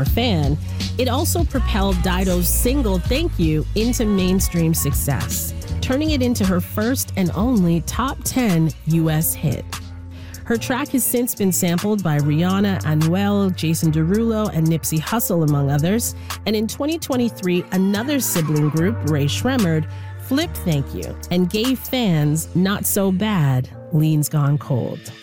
a fan, it also propelled Dido's single Thank You into mainstream success, turning it into her first and only top 10 U.S. hit. Her track has since been sampled by Rihanna, Anuel, Jason Derulo, and Nipsey Hussle, among others. And in 2023, another sibling group, Rae Sremmurd, flipped Thank You and gave fans Not So Bad, Lean's Gone Cold.